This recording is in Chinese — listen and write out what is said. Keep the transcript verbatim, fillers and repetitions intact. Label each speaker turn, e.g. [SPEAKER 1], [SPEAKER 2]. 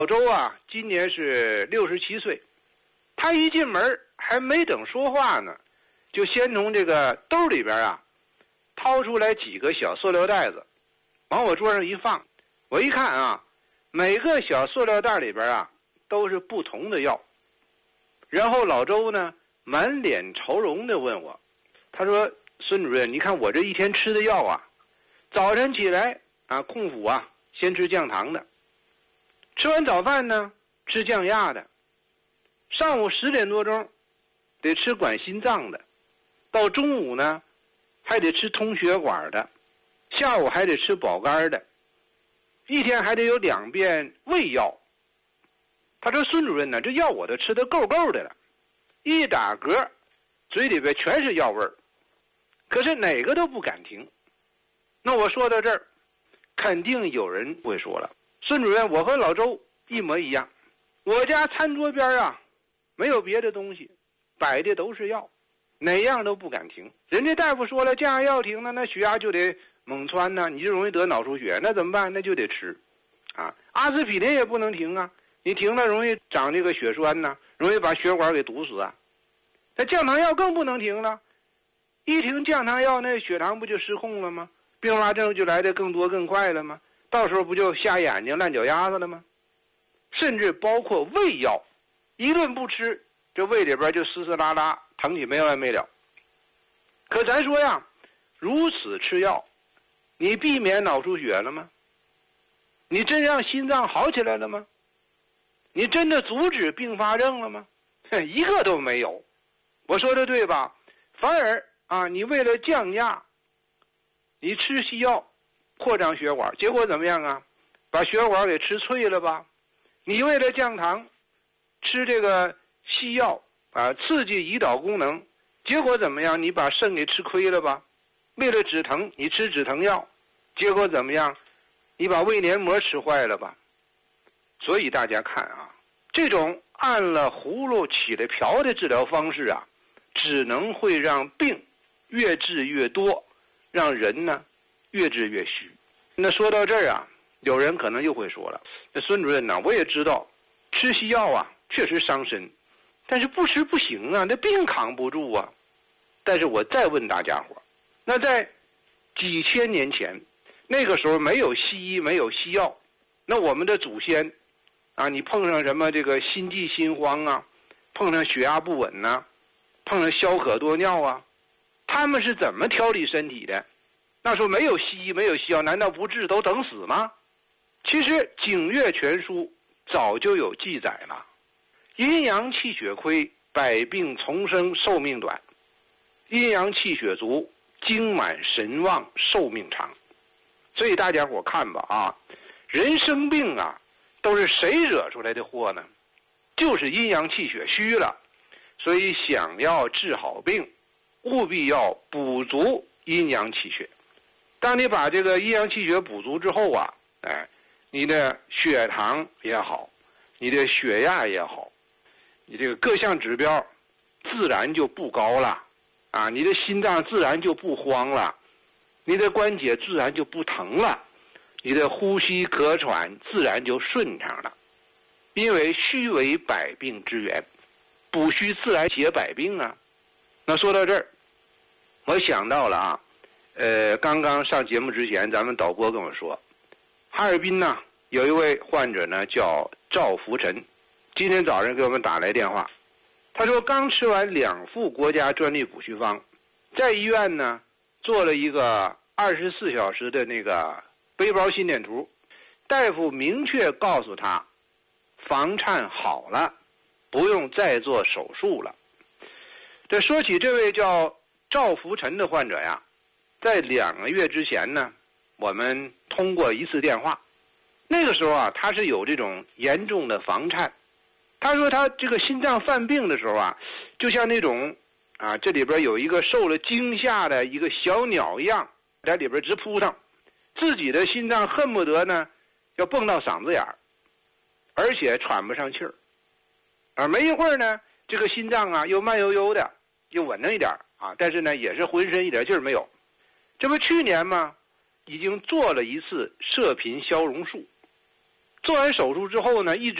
[SPEAKER 1] 老周啊，今年是六十七岁，他一进门还没等说话呢，就先从这个兜里边啊掏出来几个小塑料袋子，往我桌上一放。我一看啊，每个小塑料袋里边啊都是不同的药。然后老周呢满脸愁容地问我，他说：“孙主任，你看我这一天吃的药啊，早晨起来啊空腹啊先吃降糖的，吃完早饭呢吃降压的，上午十点多钟得吃管心脏的，到中午呢还得吃通血管的，下午还得吃保肝的，一天还得有两遍胃药。”他说：“孙主任呢，这药我都吃得够够的了，一打嗝嘴里边全是药味儿，可是哪个都不敢停。”那我说到这儿，肯定有人会说了，孙主任，我和老周一模一样，我家餐桌边啊没有别的东西，摆的都是药，哪样都不敢停。人家大夫说了，降压药停了，那血压就得猛窜呢，你就容易得脑出血，那怎么办？那就得吃啊。阿司匹林也不能停啊，你停了容易长这个血栓呢，容易把血管给堵死啊。那降糖药更不能停了，一停降糖药，那血糖不就失控了吗？并发症就来得更多更快了吗？到时候不就瞎眼睛烂脚丫子了吗？甚至包括胃药，一顿不吃，这胃里边就嘶嘶拉拉疼起没完没了。可咱说呀，如此吃药，你避免脑出血了吗？你真让心脏好起来了吗？你真的阻止并发症了吗？一个都没有。我说的对吧？反而啊，你为了降压，你吃西药扩张血管，结果怎么样啊？把血管给吃脆了吧？你为了降糖吃这个西药啊，刺激胰岛功能，结果怎么样？你把肾给吃亏了吧？为了止疼你吃止疼药，结果怎么样？你把胃黏膜吃坏了吧？所以大家看啊，这种按了葫芦起了瓢的治疗方式啊，只能会让病越治越多，让人呢越治越虚。那说到这儿啊，有人可能又会说了，那孙主任呢，我也知道吃西药啊确实伤身，但是不吃不行啊，那病扛不住啊。但是我再问大家伙，那在几千年前，那个时候没有西医没有西药，那我们的祖先啊，你碰上什么这个心悸心慌啊，碰上血压不稳啊，碰上消渴多尿啊，他们是怎么调理身体的？那时候没有西医没有西药，难道不治都等死吗？其实《景岳全书》早就有记载了，阴阳气血亏，百病丛生，寿命短；阴阳气血足，精满神旺，寿命长。所以大家伙看吧啊，人生病啊，都是谁惹出来的祸呢？就是阴阳气血虚了。所以想要治好病，务必要补足阴阳气血。当你把这个阴阳气血补足之后啊，哎，你的血糖也好，你的血压也好，你这个各项指标自然就不高了啊，你的心脏自然就不慌了，你的关节自然就不疼了，你的呼吸咳喘自然就顺畅了。因为虚为百病之源，补虚自然解百病啊。那说到这儿，我想到了啊，呃，刚刚上节目之前，咱们导播跟我说，哈尔滨呢有一位患者呢叫赵福臣，今天早上给我们打来电话，他说刚吃完两副国家专利补虚方，在医院呢做了一个二十四小时的那个背包心电图，大夫明确告诉他，房颤好了，不用再做手术了。这说起这位叫赵福臣的患者呀，在两个月之前呢，我们通过一次电话，那个时候啊，他是有这种严重的房颤。他说他这个心脏犯病的时候啊，就像那种啊，这里边有一个受了惊吓的一个小鸟一样，在里边直扑腾，自己的心脏恨不得呢要蹦到嗓子眼儿，而且喘不上气儿。而没一会儿呢，这个心脏啊又慢悠悠的，又稳当一点啊，但是呢也是浑身一点劲儿没有。这不去年嘛，已经做了一次射频消融术， 做完手术之后呢，一直